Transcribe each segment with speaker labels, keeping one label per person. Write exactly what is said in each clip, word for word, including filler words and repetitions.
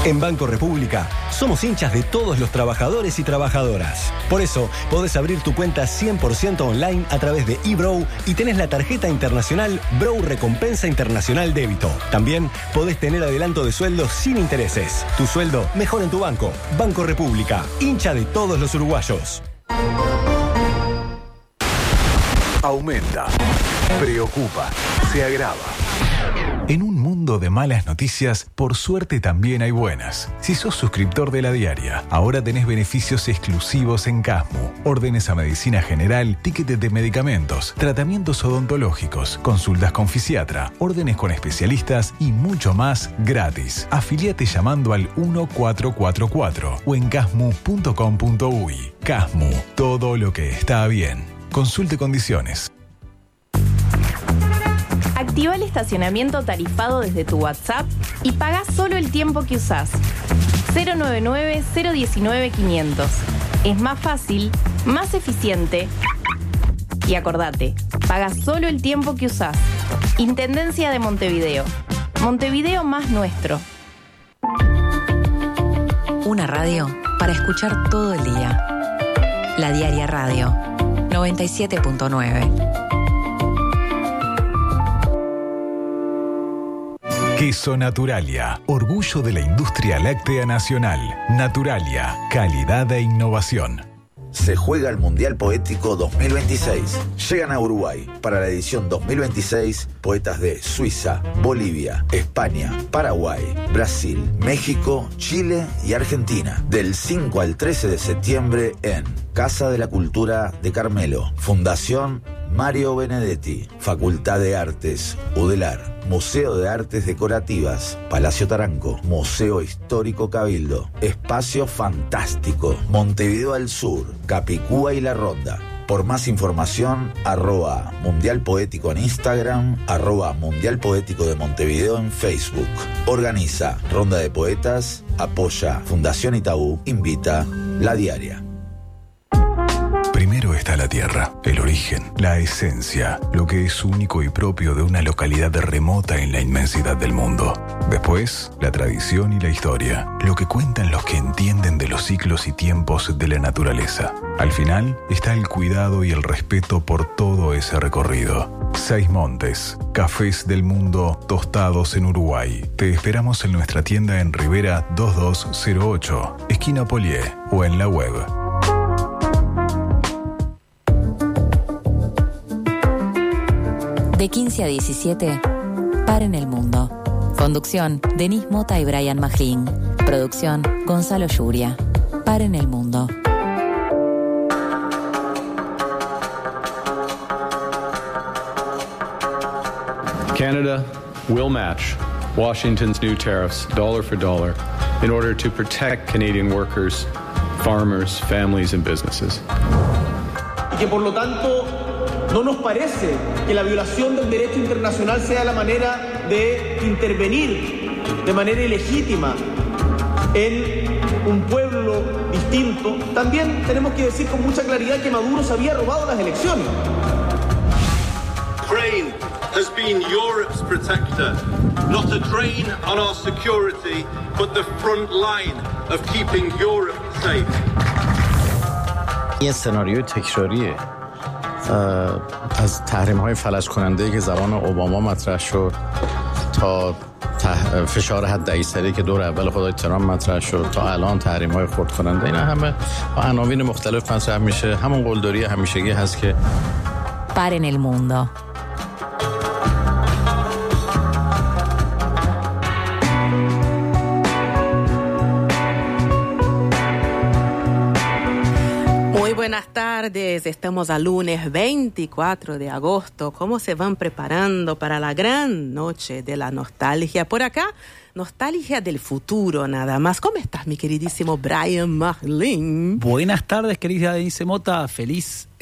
Speaker 1: En Banco República somos hinchas de todos los trabajadores y trabajadoras. Por eso podés abrir tu cuenta cien por ciento online a través de eBrow y tenés la tarjeta internacional Brow Recompensa Internacional Débito. También podés tener adelanto de sueldo sin intereses. Tu sueldo mejor en tu banco. Banco República, hincha de todos los uruguayos.
Speaker 2: Aumenta, preocupa, se agrava. En un mundo de malas noticias, por suerte también hay buenas. Si sos suscriptor de La Diaria, ahora tenés beneficios exclusivos en Casmu. Órdenes a medicina general, tickets de medicamentos, tratamientos odontológicos, consultas con fisiatra, órdenes con especialistas y mucho más gratis. Afiliate llamando al uno cuatro cuatro cuatro o en casmu punto com punto uy. Casmu, todo lo que está bien. Consulte condiciones.
Speaker 3: Activa el estacionamiento tarifado desde tu WhatsApp y paga solo el tiempo que usás. cero nueve nueve, cero uno nueve, quinientos. Es más fácil, más eficiente. Y acordate, paga solo el tiempo que usás. Intendencia de Montevideo. Montevideo más nuestro.
Speaker 4: Una radio para escuchar todo el día. La Diaria Radio, noventa y siete punto nueve.
Speaker 2: Queso Naturalia, orgullo de la industria láctea nacional. Naturalia, calidad e innovación.
Speaker 5: Se juega el Mundial Poético dos mil veintiséis. Llegan a Uruguay para la edición dos mil veintiséis poetas de Suiza, Bolivia, España, Paraguay, Brasil, México, Chile y Argentina. Del cinco al trece de septiembre en Casa de la Cultura de Carmelo. Fundación Mario Benedetti. Facultad de Artes, UDELAR. Museo de Artes Decorativas, Palacio Taranco, Museo Histórico Cabildo, Espacio Fantástico, Montevideo al Sur, Capicúa y La Ronda. Por más información, arroba Mundial Poético en Instagram, arroba Mundial Poético de Montevideo en Facebook. Organiza Ronda de Poetas, apoya Fundación Itaú, invita La Diaria.
Speaker 2: Primero está la tierra, el origen, la esencia, lo que es único y propio de una localidad remota en la inmensidad del mundo. Después, la tradición y la historia, lo que cuentan los que entienden de los ciclos y tiempos de la naturaleza. Al final está el cuidado y el respeto por todo ese recorrido. Seis Montes, cafés del mundo tostados en Uruguay. Te esperamos en nuestra tienda en Rivera dos dos cero ocho, esquina Polié, o en la web.
Speaker 4: De quince a diecisiete, Paren el Mundo. Conducción, Denise Mota y Brian Magín. Producción, Gonzalo Yuria. Paren el Mundo.
Speaker 6: Canada will match Washington's new tariffs dollar for dollar in order to protect Canadian workers, farmers, families and businesses.
Speaker 7: Y que por lo tanto no nos parece que la violación del derecho internacional sea la manera de intervenir de manera ilegítima en un pueblo distinto. También tenemos que decir con mucha claridad que Maduro se había robado las elecciones.
Speaker 8: Ukraine has been Europe's protector, not a drain on our security, but the front line of keeping Europe safe.
Speaker 9: این سناریوی تکراریه از تحریم‌های فلج کننده که زمان اوباما مطرح شد تا فشار حد ایسری که دور اول خدای ترامپ مطرح شد تا الان تحریم‌های خرد کننده، اینا همه با عناوین مختلف مطرح میشه. همون قلدری همیشگی هست که
Speaker 4: Paren el Mundo.
Speaker 10: Muy buenas tardes, estamos a lunes veinticuatro de agosto. ¿Cómo se van preparando para la gran noche de la nostalgia? Por acá, nostalgia del futuro nada más. ¿Cómo estás, mi queridísimo Brian Marlin?
Speaker 11: Buenas tardes, querida Denise Mota. Feliz eh,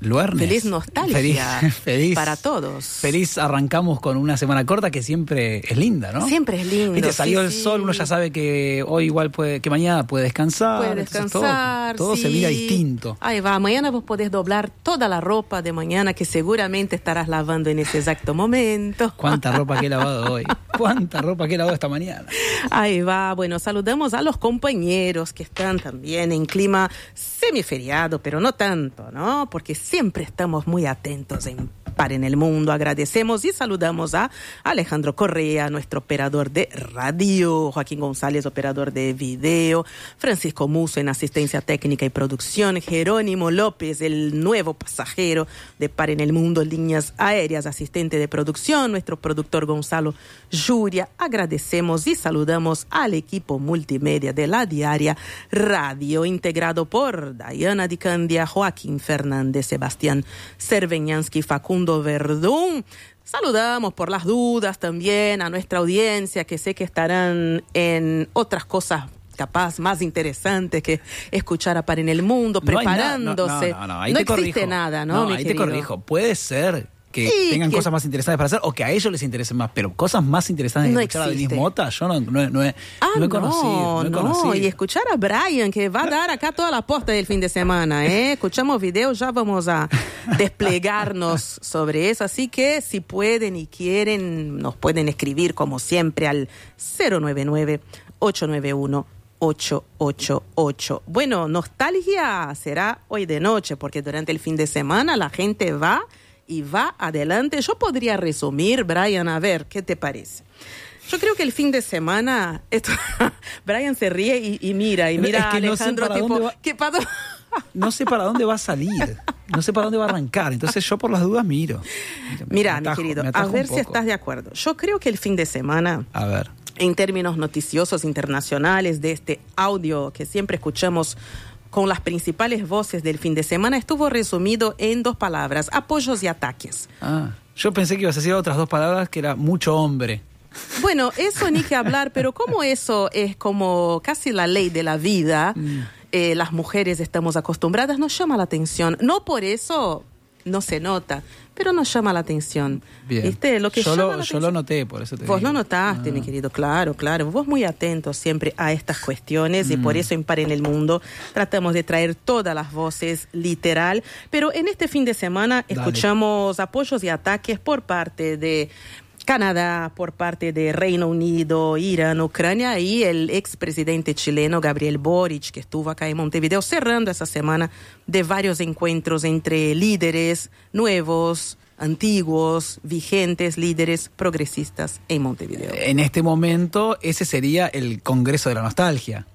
Speaker 11: Luernes.
Speaker 10: Feliz nostalgia
Speaker 11: feliz, feliz,
Speaker 10: para todos.
Speaker 11: Feliz arrancamos con una semana corta que siempre es linda, ¿no?
Speaker 10: Siempre es lindo.
Speaker 11: Viste, salió
Speaker 10: sí,
Speaker 11: el
Speaker 10: sí.
Speaker 11: sol, uno ya sabe que hoy igual puede, que mañana puede descansar.
Speaker 10: Puede descansar,
Speaker 11: todo todo
Speaker 10: sí.
Speaker 11: se mira distinto.
Speaker 10: Ahí va, mañana vos podés doblar toda la ropa de mañana que seguramente estarás lavando en ese exacto momento.
Speaker 11: Cuánta ropa que he lavado hoy. Cuánta ropa que he lavado esta mañana.
Speaker 10: Ahí va, bueno, saludamos a los compañeros que están también en clima semiferiado, pero no tanto, ¿no? Porque siempre estamos muy atentos en Paren el Mundo. Agradecemos y saludamos a Alejandro Correa, nuestro operador de radio, Joaquín González, operador de video, Francisco Muso en asistencia técnica y producción, Jerónimo López, el nuevo pasajero de Paren el Mundo, líneas aéreas, asistente de producción, nuestro productor Gonzalo Juria. Agradecemos y saludamos al equipo multimedia de la Diaria Radio, integrado por Diana Di Candia, Joaquín Fernández, Sebastián Cerveñansky, Facundo Verdún. Saludamos por las dudas también a nuestra audiencia, que sé que estarán en otras cosas capaz más interesantes que escuchar a Paren el Mundo,
Speaker 11: No hay
Speaker 10: preparándose.
Speaker 11: na- no, no, no, ahí
Speaker 10: No
Speaker 11: te
Speaker 10: existe
Speaker 11: corrijo.
Speaker 10: nada, ¿no,
Speaker 11: No,
Speaker 10: mi
Speaker 11: ahí
Speaker 10: querido?
Speaker 11: te corrijo. Puede ser que
Speaker 10: Sí,
Speaker 11: tengan
Speaker 10: que-
Speaker 11: cosas más interesantes para hacer o que a ellos les interesen más, pero cosas más interesantes
Speaker 10: No
Speaker 11: que escuchar a Denis
Speaker 10: existe.
Speaker 11: Mota, yo no, no, no he,
Speaker 10: Ah,
Speaker 11: no he
Speaker 10: no,
Speaker 11: conocido. No, he
Speaker 10: no,
Speaker 11: conocido.
Speaker 10: y escuchar a Brian, que va a dar acá toda la posta del fin de semana, ¿eh? Escuchamos videos, ya vamos a desplegarnos sobre eso, así que si pueden y quieren, nos pueden escribir como siempre al cero nueve nueve, ocho nueve uno, ocho ocho ocho. Bueno, nostalgia será hoy de noche, porque durante el fin de semana la gente va y va adelante. Yo podría resumir, Brian, a ver, ¿qué te parece? Yo creo que el fin de semana, esto, Brian se ríe y, y mira, y mira
Speaker 11: Es
Speaker 10: a
Speaker 11: que no sé
Speaker 10: Alejandro
Speaker 11: para
Speaker 10: tipo,
Speaker 11: dónde va-
Speaker 10: ¿qué pasó?
Speaker 11: No sé para dónde va a salir, no sé para dónde va a arrancar, entonces yo por las dudas miro.
Speaker 10: Mira,
Speaker 11: Me
Speaker 10: mi
Speaker 11: atajo,
Speaker 10: querido,
Speaker 11: me
Speaker 10: a
Speaker 11: atajo
Speaker 10: ver
Speaker 11: un
Speaker 10: si
Speaker 11: poco.
Speaker 10: estás de acuerdo. Yo creo que el fin de semana,
Speaker 11: A ver.
Speaker 10: en términos noticiosos internacionales de este audio que siempre escuchamos con las principales voces del fin de semana, estuvo resumido en dos palabras: apoyos y ataques.
Speaker 11: Ah, yo pensé que ibas a decir otras dos palabras, que era mucho hombre.
Speaker 10: Bueno, eso ni que hablar, pero como eso es como casi la ley de la vida,
Speaker 11: Mm.
Speaker 10: eh, las mujeres estamos acostumbradas, nos llama la atención. No por eso no se nota, pero nos llama la atención.
Speaker 11: Bien.
Speaker 10: ¿Viste? Lo que
Speaker 11: yo,
Speaker 10: llama
Speaker 11: lo,
Speaker 10: la
Speaker 11: yo
Speaker 10: atención.
Speaker 11: lo noté, por eso te
Speaker 10: Vos
Speaker 11: digo.
Speaker 10: lo notaste,
Speaker 11: Ah.
Speaker 10: mi querido, claro, claro. Vos muy atento siempre a estas cuestiones y
Speaker 11: Mm.
Speaker 10: por eso en Paren el Mundo tratamos de traer todas las voces literal. Pero en este fin de semana
Speaker 11: Dale.
Speaker 10: escuchamos apoyos y ataques por parte de Canadá, por parte de Reino Unido, Irán, Ucrania y el expresidente chileno Gabriel Boric, que estuvo acá en Montevideo cerrando esa semana de varios encuentros entre líderes nuevos, antiguos, vigentes, líderes progresistas en Montevideo.
Speaker 11: En este momento, ese sería el Congreso de la Nostalgia.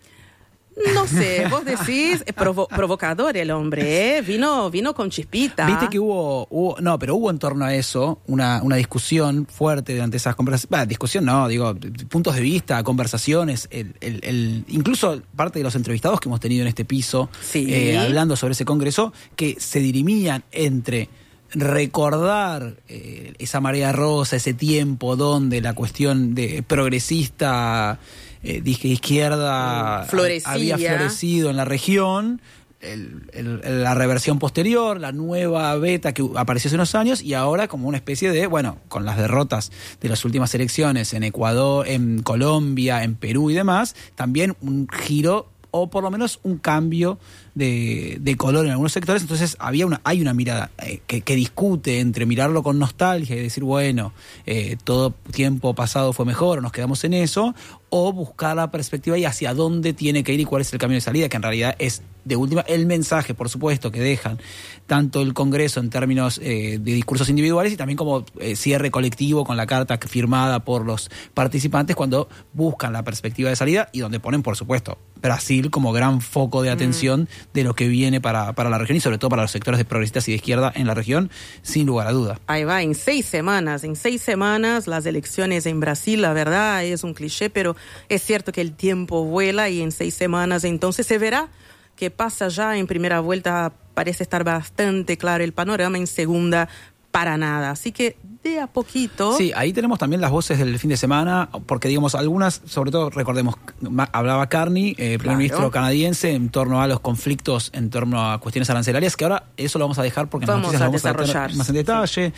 Speaker 10: No sé, vos decís, eh, provo- provocador el hombre, ¿eh? Vino, vino con chispita.
Speaker 11: Viste que hubo, hubo, no, pero hubo en torno a eso una, una discusión fuerte durante esas conversaciones. Bah, discusión no, digo, puntos de vista, conversaciones, el, el, el- incluso parte de los entrevistados que hemos tenido en este piso,
Speaker 10: Sí.
Speaker 11: eh, hablando sobre ese congreso, que se dirimían entre recordar eh, esa marea rosa, ese tiempo donde la cuestión de progresista, eh, dije izquierda,
Speaker 10: Florecía.
Speaker 11: había florecido en la región, el- el- la reversión posterior, la nueva beta que apareció hace unos años y ahora como una especie de, bueno, con las derrotas de las últimas elecciones en Ecuador, en Colombia, en Perú y demás, también un giro o por lo menos un cambio de, de color en algunos sectores. Entonces había una, hay una mirada eh, que, que discute entre mirarlo con nostalgia y decir, bueno, eh, todo tiempo pasado fue mejor, nos quedamos en eso, o buscar la perspectiva y hacia dónde tiene que ir y cuál es el camino de salida, que en realidad es de última el mensaje, por supuesto, que dejan tanto el Congreso en términos eh, de discursos individuales y también como eh, cierre colectivo con la carta firmada por los participantes cuando buscan la perspectiva de salida y donde ponen, por supuesto, Brasil como gran foco de atención mm. de lo que viene para, para la región y sobre todo para los sectores de progresistas y de izquierda en la región, sin lugar a duda.
Speaker 10: Ahí va, en seis semanas, en seis semanas las elecciones en Brasil, la verdad es un cliché, pero es cierto que el tiempo vuela y en seis semanas entonces se verá qué pasa ya. En primera vuelta parece estar bastante claro el panorama, en segunda para nada. Así que de a poquito...
Speaker 11: Sí, ahí tenemos también las voces del fin de semana, porque digamos, algunas, sobre todo, recordemos, hablaba Carney, eh, primer
Speaker 10: Claro.
Speaker 11: ministro canadiense, en torno a los conflictos, en torno a cuestiones arancelarias, que ahora eso lo vamos a dejar porque en las
Speaker 10: Vamos
Speaker 11: noticias
Speaker 10: a
Speaker 11: lo vamos a
Speaker 10: desarrollar,
Speaker 11: ver más en detalle.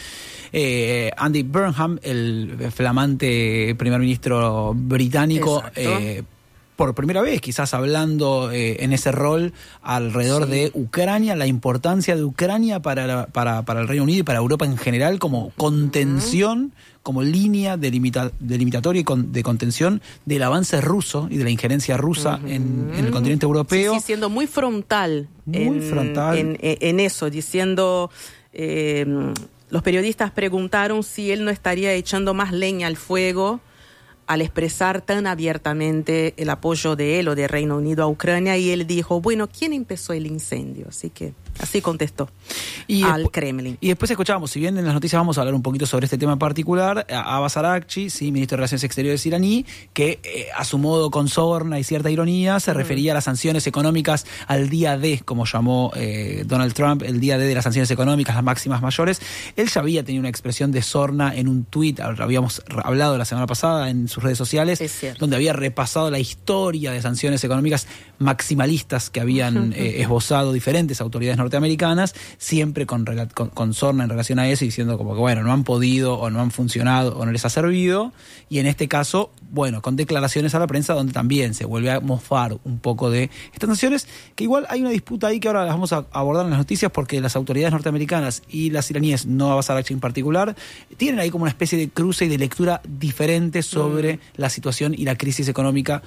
Speaker 11: Eh, Andy Burnham, el flamante primer ministro británico,
Speaker 10: Exacto.
Speaker 11: eh, por primera vez quizás hablando eh, en ese rol alrededor
Speaker 10: Sí.
Speaker 11: de Ucrania, la importancia de Ucrania para, la- para, para el Reino Unido y para Europa en general como contención, como línea delimita, delimitatoria y con, de contención del avance ruso y de la injerencia rusa uh-huh. en, en el continente europeo.
Speaker 10: Sí, sí, siendo muy frontal.
Speaker 11: Muy
Speaker 10: en,
Speaker 11: frontal.
Speaker 10: En, en eso, diciendo... Eh, los periodistas preguntaron si él no estaría echando más leña al fuego al expresar tan abiertamente el apoyo de él o de Reino Unido a Ucrania, y él dijo, bueno, ¿quién empezó el incendio? Así que así contestó
Speaker 11: y
Speaker 10: al
Speaker 11: despu-
Speaker 10: Kremlin.
Speaker 11: Y después escuchábamos, si bien en las noticias vamos a hablar un poquito sobre este tema en particular, a Abbas Araghchi, sí, ministro de Relaciones Exteriores iraní, que eh, a su modo con sorna y cierta ironía se mm. refería a las sanciones económicas al día D, como llamó eh, Donald Trump, el día D de las sanciones económicas, las máximas mayores. Él ya había tenido una expresión de sorna en un tuit, habíamos hablado la semana pasada en sus redes sociales, donde había repasado la historia de sanciones económicas maximalistas que habían eh, esbozado diferentes autoridades norteamericanas, siempre con, con, con sorna en relación a eso, diciendo como que bueno, no han podido o no han funcionado o no les ha servido, y en este caso, bueno, con declaraciones a la prensa donde también se vuelve a mofar un poco de estas sanciones, que igual hay una disputa ahí que ahora las vamos a abordar en las noticias, porque las autoridades norteamericanas y las iraníes, no Abbas Araghchi en particular, tienen ahí como una especie de cruce y de lectura diferente sobre mm. la situación y la crisis económica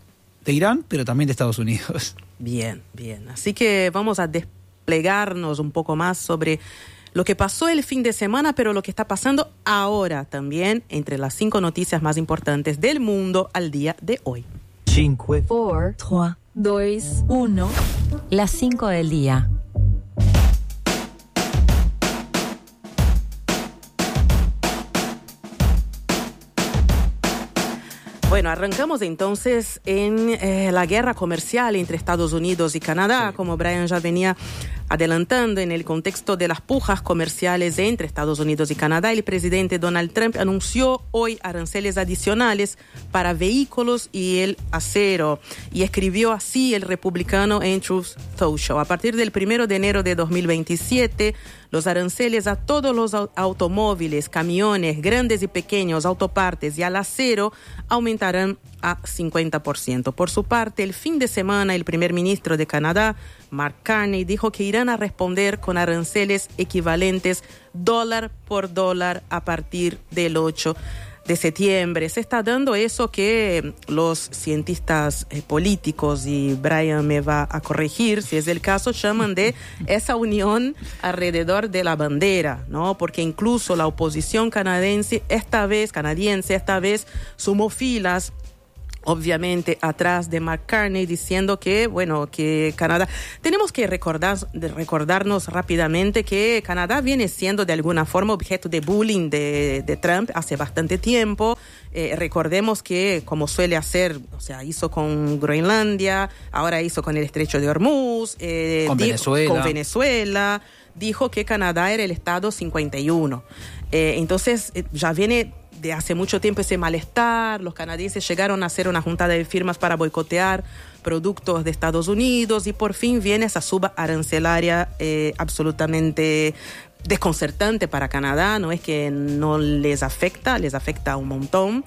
Speaker 11: de Irán, pero también de Estados Unidos.
Speaker 10: Bien, bien. Así que vamos a desplegarnos un poco más sobre lo que pasó el fin de semana, pero lo que está pasando ahora también, entre las cinco noticias más importantes del mundo al día de hoy.
Speaker 4: cinco, cuatro, tres, dos, uno. Las cinco del día.
Speaker 10: Bueno, arrancamos entonces en eh, la guerra comercial entre Estados Unidos y Canadá, sí. Como Brian ya venía adelantando, en el contexto de las pujas comerciales entre Estados Unidos y Canadá, el presidente Donald Trump anunció hoy aranceles adicionales para vehículos y el acero, y escribió así el republicano Andrew Social. A partir del primero de enero de dos mil veintisiete, los aranceles a todos los automóviles, camiones, grandes y pequeños, autopartes y al acero aumentarán a cincuenta por ciento. Por su parte, el fin de semana, el primer ministro de Canadá, Mark Carney, dijo que irán a responder con aranceles equivalentes dólar por dólar a partir del ocho de septiembre. Se está dando eso que los cientistas eh, políticos, y Brian me va a corregir si es el caso, llaman de esa unión alrededor de la bandera, ¿no? Porque incluso la oposición canadiense esta vez, canadiense esta vez sumó filas, obviamente atrás de Mark Carney, diciendo que, bueno, que Canadá... Tenemos que recordar, de recordarnos rápidamente que Canadá viene siendo de alguna forma objeto de bullying de, de Trump hace bastante tiempo. Eh, recordemos que, como suele hacer, o sea, hizo con Groenlandia, ahora hizo con el Estrecho de Hormuz, eh,
Speaker 11: con,
Speaker 10: dijo,
Speaker 11: Venezuela.
Speaker 10: con Venezuela, dijo que Canadá era el Estado cincuenta y uno. Eh, entonces, eh, ya viene de hace mucho tiempo ese malestar. Los canadienses llegaron a hacer una junta de firmas para boicotear productos de Estados Unidos, y por fin viene esa suba arancelaria eh, absolutamente desconcertante para Canadá. No es que no les afecta, les afecta un montón.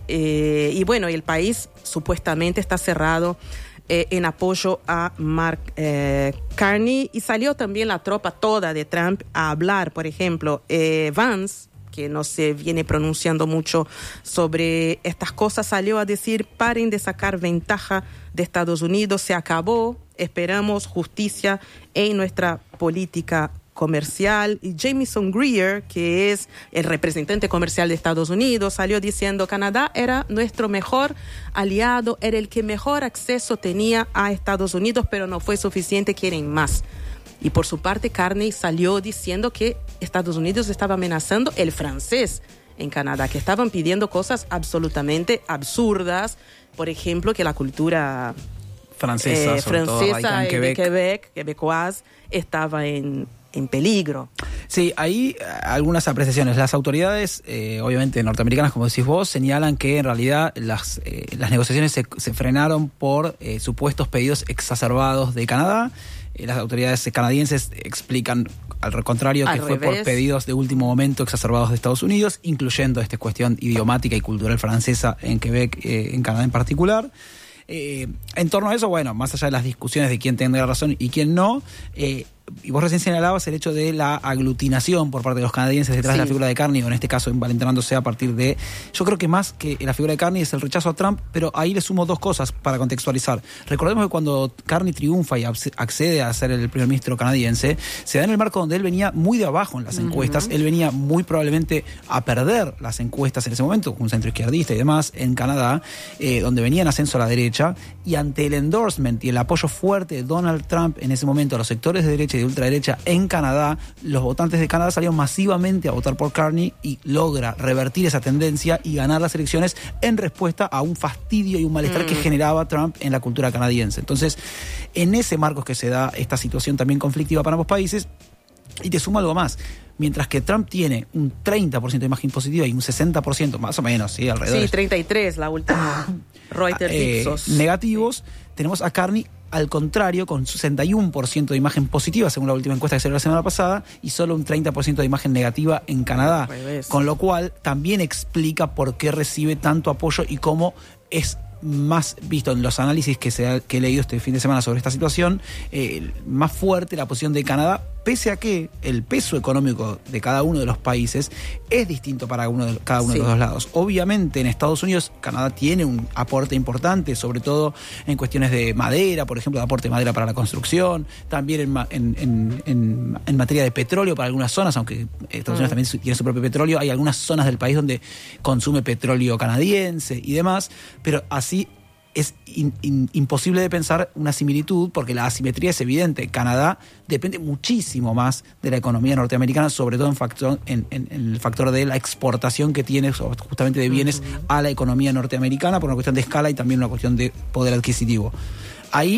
Speaker 10: Eh, y bueno, el país supuestamente está cerrado eh, en apoyo a Mark eh, Carney, y salió también la tropa toda de Trump a hablar. Por ejemplo, eh, Vance, que no se viene pronunciando mucho sobre estas cosas, salió a decir: paren de sacar ventaja de Estados Unidos, se acabó, esperamos justicia en nuestra política comercial. Y Jamieson Greer, que es el representante comercial de Estados Unidos, salió diciendo: Canadá era nuestro mejor aliado, era el que mejor acceso tenía a Estados Unidos, pero no fue suficiente, quieren más. Y por su parte, Carney salió diciendo que Estados Unidos estaba amenazando el francés en Canadá, que estaban pidiendo cosas absolutamente absurdas. Por ejemplo, que la cultura
Speaker 11: francesa,
Speaker 10: eh,
Speaker 11: sobre
Speaker 10: francesa
Speaker 11: todo, en
Speaker 10: y
Speaker 11: Quebec.
Speaker 10: de Quebec, quebecoise, estaba en, en peligro.
Speaker 11: Sí, hay algunas apreciaciones. Las autoridades, eh, obviamente norteamericanas, como decís vos, señalan que en realidad las, eh, las negociaciones se, se frenaron por eh, supuestos pedidos exacerbados de Canadá. Eh, las autoridades canadienses explican al contrario que
Speaker 10: al
Speaker 11: fue
Speaker 10: revés.
Speaker 11: por pedidos de último momento exacerbados de Estados Unidos, incluyendo esta cuestión idiomática y cultural francesa en Quebec, eh, en Canadá en particular. Eh, en torno a eso, bueno, más allá de las discusiones de quién tendrá razón y quién no, eh, y vos recién señalabas el hecho de la aglutinación por parte de los canadienses detrás sí. de la figura de Carney, o en este caso envalentonándose a partir de... Yo creo que más que la figura de Carney es el rechazo a Trump, pero ahí le sumo dos cosas para contextualizar. Recordemos que cuando Carney triunfa y accede a ser el primer ministro canadiense, se da en el marco donde él venía muy de abajo en las uh-huh. encuestas, él venía muy probablemente a perder las encuestas en ese momento, un centro izquierdista y demás, en Canadá, eh, donde venía en ascenso a la derecha, y ante el endorsement y el apoyo fuerte de Donald Trump en ese momento a los sectores de derecha y de ultraderecha en Canadá, los votantes de Canadá salieron masivamente a votar por Carney y logra revertir esa tendencia y ganar las elecciones en respuesta a un fastidio y un malestar mm. que generaba Trump en la cultura canadiense. Entonces, en ese marco es que se da esta situación también conflictiva para ambos países. Y te sumo algo más. Mientras que Trump tiene un treinta por ciento de imagen positiva y un sesenta por ciento, más o menos, ¿sí? Alrededor.
Speaker 10: Sí, treinta y tres la última. Reuters
Speaker 11: eh,
Speaker 10: Ipsos.
Speaker 11: Negativos, sí. Tenemos a Carney al contrario, con sesenta y uno por ciento de imagen positiva, según la última encuesta que se dio la semana pasada, y solo un treinta por ciento de imagen negativa en Canadá. Con lo cual, también explica por qué recibe tanto apoyo y cómo es más visto en los análisis que, se ha, que he leído este fin de semana sobre esta situación, eh, más fuerte la posición de Canadá, pese a que el peso económico de cada uno de los países es distinto para uno de, cada uno sí. de los dos lados. Obviamente en Estados Unidos Canadá tiene un aporte importante, sobre todo en cuestiones de madera, por ejemplo, de aporte de madera para la construcción, también en, en, en, en, en materia de petróleo para algunas zonas, aunque Estados Unidos mm. también tiene su propio petróleo, hay algunas zonas del país donde consume petróleo canadiense y demás, pero así es in, in, imposible de pensar una similitud porque la asimetría es evidente. Canadá depende muchísimo más de la economía norteamericana, sobre todo en, factor, en, en, en el factor de la exportación que tiene justamente de bienes uh-huh. a la economía norteamericana por una cuestión de escala y también una cuestión de poder adquisitivo. Ahí,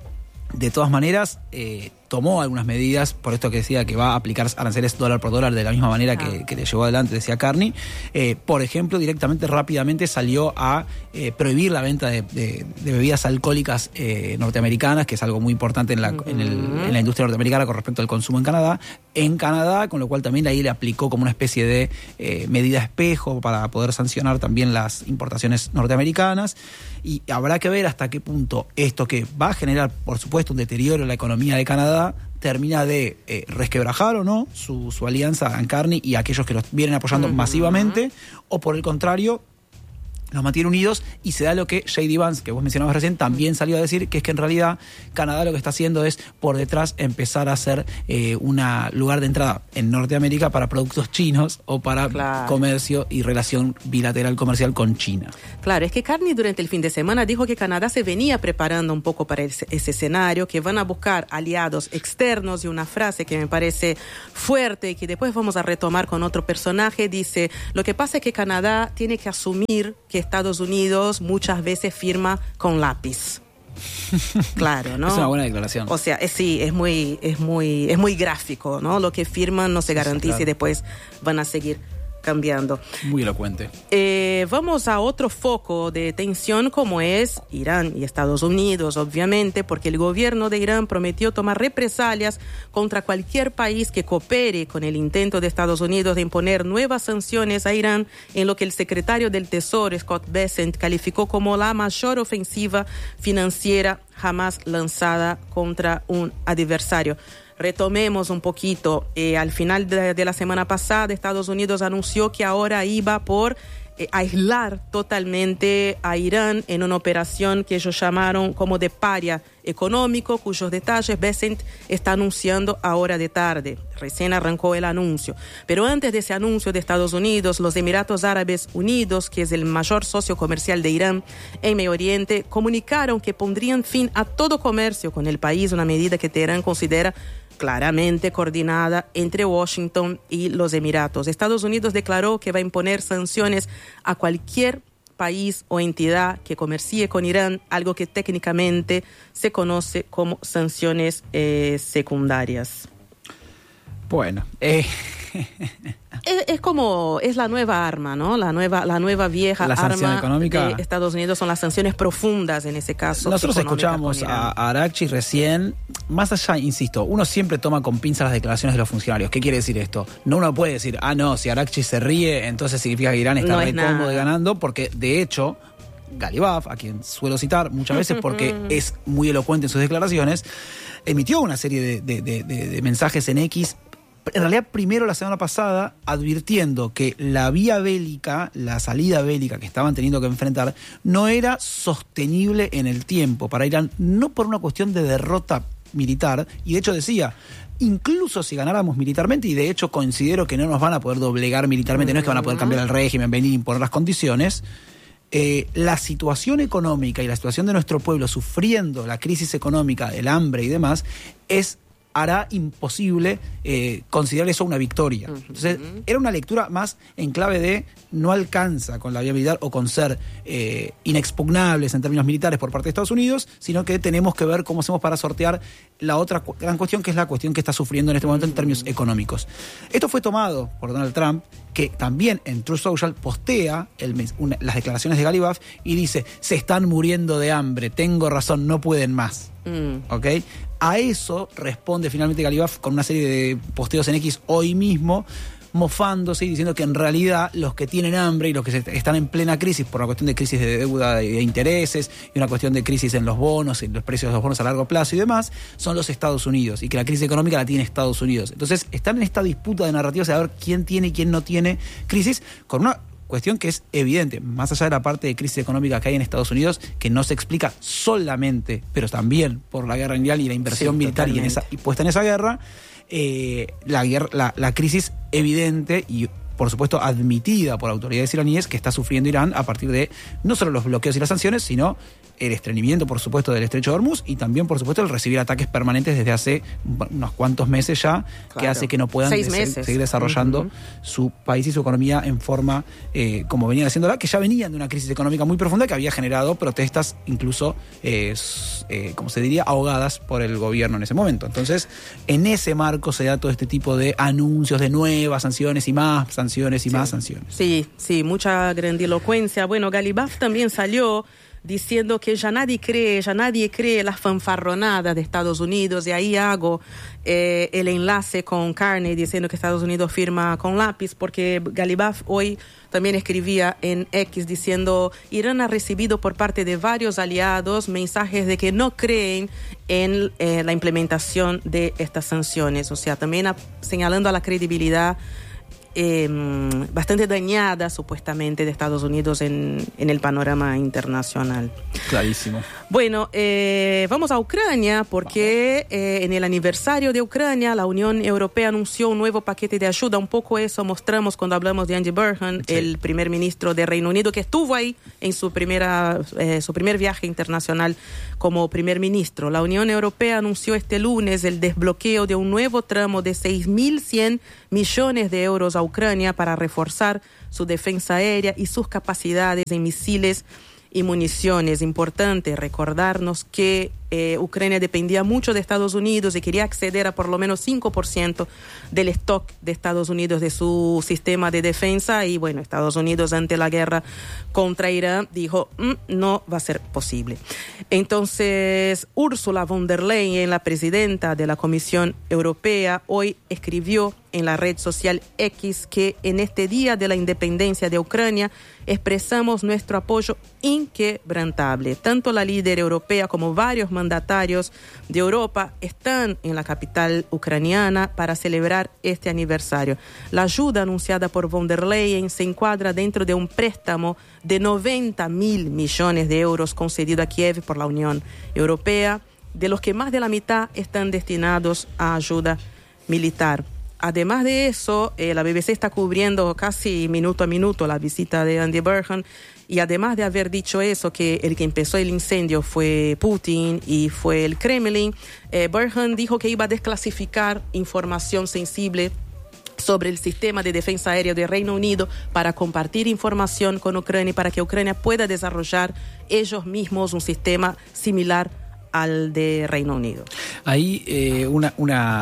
Speaker 11: de todas maneras, eh, tomó algunas medidas, por esto que decía que va a aplicar aranceles dólar por dólar de la misma manera que, que le llevó adelante, decía Carney. Eh, por ejemplo, directamente, rápidamente salió a eh, prohibir la venta de, de, de bebidas alcohólicas eh, norteamericanas, que es algo muy importante en la, uh-huh. en, el, en la industria norteamericana con respecto al consumo en Canadá. En Canadá, con lo cual también ahí le aplicó como una especie de eh, medida espejo para poder sancionar también las importaciones norteamericanas. Y habrá que ver hasta qué punto esto, que va a generar, por supuesto, un deterioro en la economía de Canadá, termina de eh, resquebrajar o no su, su alianza en Carney y aquellos que los vienen apoyando uh-huh. masivamente, o por el contrario, los mantiene unidos, y se da lo que J D Vance, que vos mencionabas recién, también salió a decir, que es que en realidad Canadá lo que está haciendo es por detrás empezar a ser eh, un lugar de entrada en Norteamérica para productos chinos o para claro. comercio y relación bilateral comercial con China.
Speaker 10: Claro, es que Carney durante el fin de semana dijo que Canadá se venía preparando un poco para ese, ese escenario, que van a buscar aliados externos, y una frase que me parece fuerte y que después vamos a retomar con otro personaje, dice, lo que pasa es que Canadá tiene que asumir que Estados Unidos muchas veces firma con lápiz. Claro, ¿no?
Speaker 11: Es una buena declaración.
Speaker 10: O sea, es, sí, es muy, es muy, es muy gráfico, ¿no? Lo que firman no se garantiza, sí, claro. Y después van a seguir cambiando.
Speaker 11: Muy elocuente.
Speaker 10: Eh, vamos a otro foco de tensión, como es Irán y Estados Unidos, obviamente, porque el gobierno de Irán prometió tomar represalias contra cualquier país que coopere con el intento de Estados Unidos de imponer nuevas sanciones a Irán, en lo que el secretario del Tesoro, Scott Bessent, calificó como la mayor ofensiva financiera jamás lanzada contra un adversario. Retomemos un poquito. Eh, al final de, de la semana pasada, Estados Unidos anunció que ahora iba por eh, aislar totalmente a Irán en una operación que ellos llamaron como de paria económico, cuyos detalles Bessent está anunciando ahora de tarde. Recién arrancó el anuncio. Pero antes de ese anuncio de Estados Unidos, los Emiratos Árabes Unidos, que es el mayor socio comercial de Irán en Medio Oriente, comunicaron que pondrían fin a todo comercio con el país, una medida que Teherán considera claramente coordinada entre Washington y los Emiratos. Estados Unidos declaró que va a imponer sanciones a cualquier país o entidad que comercie con Irán, algo que técnicamente se conoce como sanciones eh, secundarias.
Speaker 11: Bueno, eh...
Speaker 10: Es, es como, es la nueva arma, ¿no? La nueva, la nueva vieja
Speaker 11: la
Speaker 10: arma
Speaker 11: económica
Speaker 10: de Estados Unidos son las sanciones profundas en ese caso.
Speaker 11: Nosotros escuchábamos a, a Araghchi recién, más allá, insisto, uno siempre toma con pinzas las declaraciones de los funcionarios. ¿Qué quiere decir esto? No uno puede decir, ah, no, si Araghchi se ríe, entonces significa que Irán está
Speaker 10: no
Speaker 11: re cómodo y ganando, porque de hecho, Galibaf, a quien suelo citar muchas veces porque es muy elocuente en sus declaraciones, emitió una serie de, de, de, de, de mensajes en X. En realidad, primero la semana pasada, advirtiendo que la vía bélica, la salida bélica que estaban teniendo que enfrentar, no era sostenible en el tiempo para Irán, no por una cuestión de derrota militar, y de hecho decía, incluso si ganáramos militarmente, y de hecho considero que no nos van a poder doblegar militarmente, no es que van a poder cambiar el régimen, venir y imponer las condiciones, eh, la situación económica y la situación de nuestro pueblo sufriendo la crisis económica, el hambre y demás, es hará imposible eh, considerar eso una victoria. Entonces, era una lectura más en clave de no alcanza con la vía militar o con ser eh, inexpugnables en términos militares por parte de Estados Unidos, sino que tenemos que ver cómo hacemos para sortear la otra cu- gran cuestión, que es la cuestión que está sufriendo en este momento en términos económicos. Esto fue tomado por Donald Trump, que también en Truth Social postea el, una, las declaraciones de Galibaf y dice, se están muriendo de hambre, tengo razón, no pueden más. Mm. ¿Ok? A eso responde finalmente Galibaf con una serie de posteos en X hoy mismo, mofándose y diciendo que en realidad los que tienen hambre y los que están en plena crisis por una cuestión de crisis de deuda y de intereses y una cuestión de crisis en los bonos, en los precios de los bonos a largo plazo y demás, son los Estados Unidos, y que la crisis económica la tiene Estados Unidos. Entonces están en esta disputa de narrativas de a ver quién tiene y quién no tiene crisis, con una cuestión que es evidente, más allá de la parte de crisis económica que hay en Estados Unidos, que no se explica solamente, pero también por la guerra en Irán y la inversión sí, militar y, en esa, y puesta en esa guerra, eh, la, guerra la, la crisis evidente y por supuesto admitida por autoridades iraníes que está sufriendo Irán a partir de no solo los bloqueos y las sanciones, sino el estreñimiento, por supuesto, del estrecho de Hormuz y también, por supuesto, el recibir ataques permanentes desde hace unos cuantos meses ya, claro, que hace que no puedan
Speaker 10: Seis
Speaker 11: de-
Speaker 10: meses.
Speaker 11: seguir desarrollando uh-huh. su país y su economía en forma eh, como venían haciéndola, que ya venían de una crisis económica muy profunda que había generado protestas incluso, eh, eh, como se diría, ahogadas por el gobierno en ese momento. Entonces, en ese marco se da todo este tipo de anuncios de nuevas sanciones y más sanciones y
Speaker 10: sí.
Speaker 11: más sanciones.
Speaker 10: Sí, sí, mucha grandilocuencia. Bueno, Galibaf también salió diciendo que ya nadie cree, ya nadie cree las fanfarronadas de Estados Unidos, y ahí hago eh, el enlace con Carney diciendo que Estados Unidos firma con lápiz, porque Galibaf hoy también escribía en X diciendo Irán ha recibido por parte de varios aliados mensajes de que no creen en eh, la implementación de estas sanciones, o sea, también a, señalando a la credibilidad Eh, bastante dañada supuestamente de Estados Unidos en, en el panorama internacional.
Speaker 11: Clarísimo.
Speaker 10: Bueno, eh, vamos a Ucrania porque eh, en el aniversario de Ucrania la Unión Europea anunció un nuevo paquete de ayuda. Un poco eso mostramos cuando hablamos de Andy Burnham, sí. el primer ministro de Reino Unido, que estuvo ahí en su, primera, eh, su primer viaje internacional como primer ministro. La Unión Europea anunció este lunes el desbloqueo de un nuevo tramo de seis mil cien millones de euros a Ucrania para reforzar su defensa aérea y sus capacidades en misiles y municiones. Importante recordarnos que eh, Ucrania dependía mucho de Estados Unidos y quería acceder a por lo menos cinco por ciento del stock de Estados Unidos de su sistema de defensa, y bueno, Estados Unidos ante la guerra contra Irán dijo mm, no va a ser posible. Entonces Ursula von der Leyen, la presidenta de la Comisión Europea, hoy escribió en la red social X que en este día de la independencia de Ucrania expresamos nuestro apoyo inquebrantable. Tanto la líder europea como varios mandatarios de Europa están en la capital ucraniana para celebrar este aniversario. La ayuda anunciada por von der Leyen se encuadra dentro de un préstamo de noventa mil millones de euros concedido a Kiev por la Unión Europea, de los que más de la mitad están destinados a ayuda militar. Además de eso, eh, la B B C está cubriendo casi minuto a minuto la visita de Andy Burnham, y además de haber dicho eso, que el que empezó el incendio fue Putin y fue el Kremlin, eh, Burnham dijo que iba a desclasificar información sensible sobre el sistema de defensa aérea del Reino Unido para compartir información con Ucrania, para que Ucrania pueda desarrollar ellos mismos un sistema similar al de Reino Unido.
Speaker 11: Ahí eh, una, una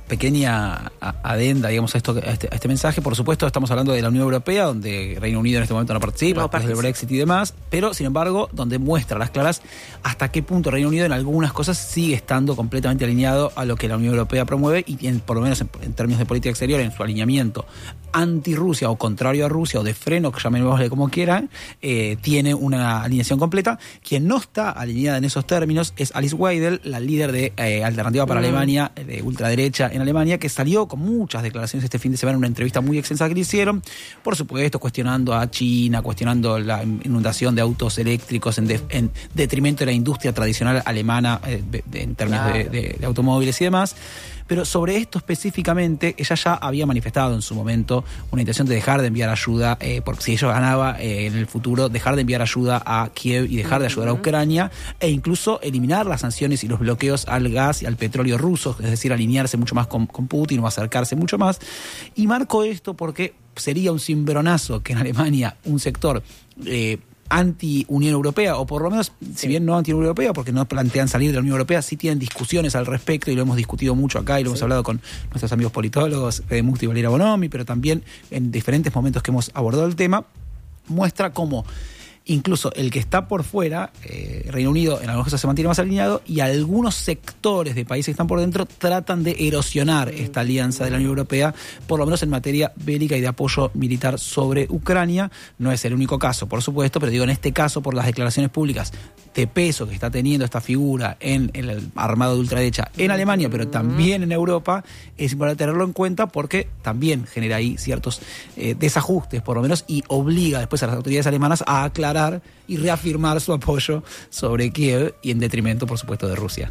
Speaker 11: pequeña adenda, digamos, a, esto, a, este, a este mensaje. Por supuesto, estamos hablando de la Unión Europea, donde Reino Unido en este momento no participa,
Speaker 10: no
Speaker 11: después
Speaker 10: participa.
Speaker 11: del Brexit y demás, pero sin embargo, donde muestra a las claras hasta qué punto Reino Unido en algunas cosas sigue estando completamente alineado a lo que la Unión Europea promueve y en, por lo menos en, en términos de política exterior, en su alineamiento anti-Rusia o contrario a Rusia o de freno, que llamémosle como quieran, eh, tiene una alineación completa. Quien no está alineada en esos términos es Alice Weidel, la líder de eh, Alternativa para mm. Alemania, de ultraderecha en Alemania, que salió con muchas declaraciones este fin de semana en una entrevista muy extensa que le hicieron, por supuesto cuestionando a China, cuestionando la inundación de autos eléctricos en, de, en detrimento de la industria tradicional alemana eh, de, de, en términos claro. de, de, de automóviles y demás. Pero sobre esto específicamente, ella ya había manifestado en su momento una intención de dejar de enviar ayuda, eh, porque si ella ganaba eh, en el futuro, dejar de enviar ayuda a Kiev y dejar de ayudar a Ucrania, e incluso eliminar las sanciones y los bloqueos al gas y al petróleo ruso, es decir, alinearse mucho más con, con Putin o acercarse mucho más. Y marco esto porque sería un cimbronazo que en Alemania un sector Eh, anti-Unión Europea, o por lo menos, sí. si bien no anti-Unión Europea, porque no plantean salir de la Unión Europea, sí tienen discusiones al respecto y lo hemos discutido mucho acá y lo sí. hemos hablado con nuestros amigos politólogos, Fede Musti y Valeria Bonomi, pero también en diferentes momentos que hemos abordado el tema, muestra cómo incluso el que está por fuera, eh, Reino Unido en algunas cosas se mantiene más alineado y algunos sectores de países que están por dentro tratan de erosionar esta alianza de la Unión Europea, por lo menos en materia bélica y de apoyo militar sobre Ucrania. No es el único caso, por supuesto, pero digo, en este caso, por las declaraciones públicas de peso que está teniendo esta figura en, en el armado de ultraderecha en Alemania, pero también en Europa, es importante tenerlo en cuenta porque también genera ahí ciertos eh, desajustes, por lo menos, y obliga después a las autoridades alemanas a aclarar y reafirmar su apoyo sobre Kiev y en detrimento, por supuesto, de Rusia.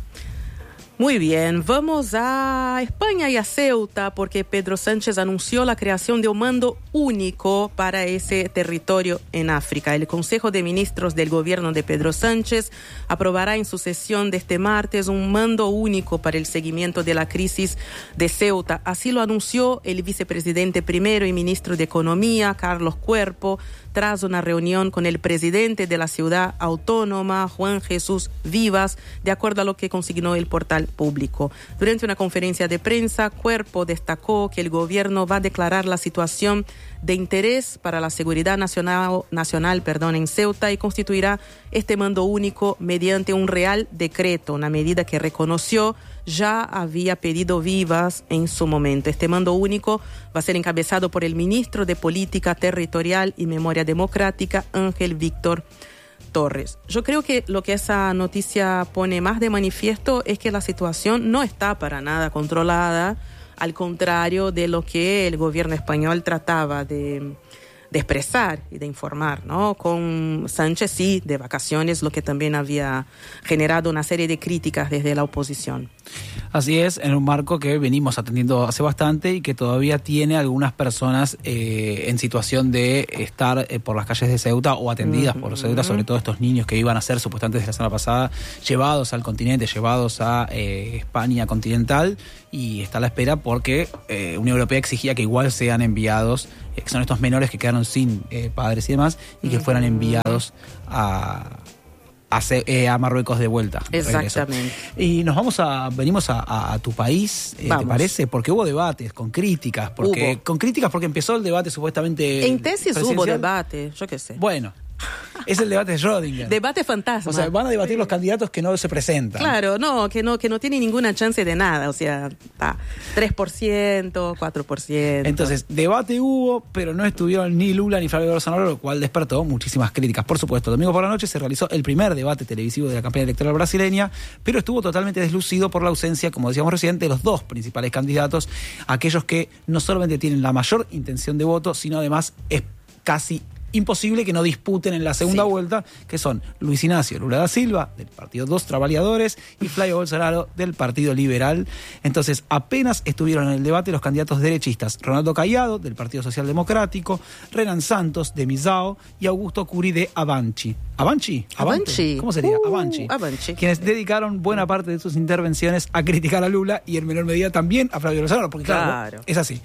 Speaker 10: Muy bien, vamos a España y a Ceuta porque Pedro Sánchez anunció la creación de un mando único para ese territorio en África. El Consejo de Ministros del gobierno de Pedro Sánchez aprobará en su sesión de este martes un mando único para el seguimiento de la crisis de Ceuta. Así lo anunció el vicepresidente primero y ministro de Economía, Carlos Cuerpo, tras una reunión con el presidente de la ciudad autónoma, Juan Jesús Vivas, de acuerdo a lo que consignó el portal público. Durante una conferencia de prensa, Cuerpo destacó que el gobierno va a declarar la situación de interés para la seguridad nacional, nacional perdón, en Ceuta y constituirá este mando único mediante un real decreto, una medida que reconoció ya había pedido Vivas en su momento. Este mando único va a ser encabezado por el ministro de Política Territorial y Memoria Democrática, Ángel Víctor Torres. Yo creo que lo que esa noticia pone más de manifiesto es que la situación no está para nada controlada, al contrario de lo que el gobierno español trataba de, de expresar y de informar, ¿no? Con Sánchez sí, de vacaciones, lo que también había generado una serie de críticas desde la oposición.
Speaker 11: Así es, en un marco que venimos atendiendo hace bastante y que todavía tiene algunas personas eh, en situación de estar eh, por las calles de Ceuta o atendidas uh-huh. por Ceuta, sobre todo estos niños que iban a ser supuestamente desde la semana pasada llevados al continente, llevados a eh, España continental, y está a la espera porque eh, Unión Europea exigía que igual sean enviados, eh, que son estos menores que quedaron sin eh, padres y demás, y que uh-huh. fueran enviados a... A, eh, a Marruecos de vuelta.
Speaker 10: Exactamente.
Speaker 11: De y nos vamos a, venimos a, a, a tu país, eh, ¿te parece? Porque hubo debates, con críticas, porque
Speaker 10: hubo.
Speaker 11: con críticas porque empezó el debate supuestamente.
Speaker 10: En tesis hubo debate, yo qué sé.
Speaker 11: Bueno. Es el debate de Schrödinger.
Speaker 10: Debate fantasma.
Speaker 11: O sea, van a debatir los candidatos que no se presentan.
Speaker 10: Claro, no, que no, que no tienen ninguna chance de nada. O sea, ah, tres por ciento, cuatro por ciento.
Speaker 11: Entonces, debate hubo, pero no estuvieron ni Lula ni Flavio Bolsonaro, lo cual despertó muchísimas críticas. Por supuesto, el domingo por la noche se realizó el primer debate televisivo de la campaña electoral brasileña, pero estuvo totalmente deslucido por la ausencia, como decíamos recién, de los dos principales candidatos, aquellos que no solamente tienen la mayor intención de voto, sino además es casi imposible que no disputen en la segunda sí. vuelta, que son Luis Ignacio Lula da Silva, del Partido Dos Trabalhadores, y Flavio Bolsonaro, del Partido Liberal. Entonces, apenas estuvieron en el debate los candidatos derechistas, Ronaldo Caiado, del Partido Social Democrático, Renan Santos, de Misao, y Augusto Curi, de Avanchi. ¿Avanchi?
Speaker 10: Avanchi.
Speaker 11: ¿Cómo sería?
Speaker 10: Uh,
Speaker 11: Avanchi.
Speaker 10: Avanchi.
Speaker 11: Quienes dedicaron buena parte de sus intervenciones a criticar a Lula y en menor medida también a Flavio Bolsonaro, porque claro, claro. es así.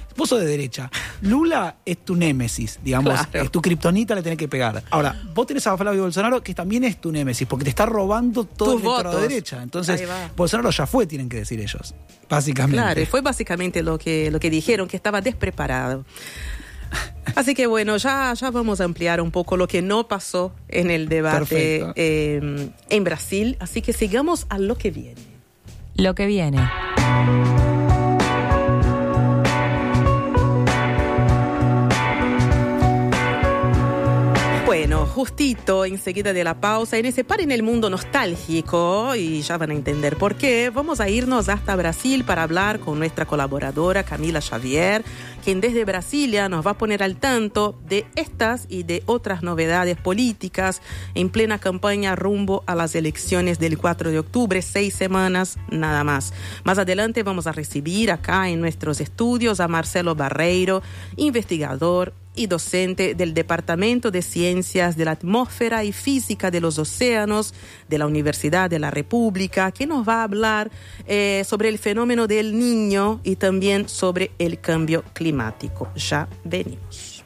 Speaker 11: vos sos de derecha. Lula es tu némesis, digamos,
Speaker 10: Claro.
Speaker 11: es tu kriptonita, le tenés que pegar. Ahora, vos tenés a Flavio Bolsonaro, que también es tu némesis, porque te está robando todo
Speaker 10: Tus
Speaker 11: el electorado de
Speaker 10: votos.
Speaker 11: derecha. Entonces,
Speaker 10: Ahí va.
Speaker 11: Bolsonaro ya fue, tienen que decir ellos, básicamente.
Speaker 10: Claro, y fue básicamente lo que, lo que dijeron, que estaba despreparado. Así que bueno, ya, ya vamos a ampliar un poco lo que no pasó en el debate eh, en Brasil. Así que sigamos a lo que viene.
Speaker 4: Lo que viene.
Speaker 10: Bueno, justito enseguida de la pausa, en ese par en el mundo nostálgico, y ya van a entender por qué, vamos a irnos hasta Brasil para hablar con nuestra colaboradora Camila Xavier, quien desde Brasilia nos va a poner al tanto de estas y de otras novedades políticas en plena campaña rumbo a las elecciones del cuatro de octubre, seis semanas nada más. Más adelante vamos a recibir acá en nuestros estudios a Marcelo Barreiro, investigador y docente del Departamento de Ciencias de la Atmósfera y Física de los Océanos de la Universidad de la República, que nos va a hablar eh, sobre el fenómeno del Niño y también sobre el cambio climático. Ya venimos.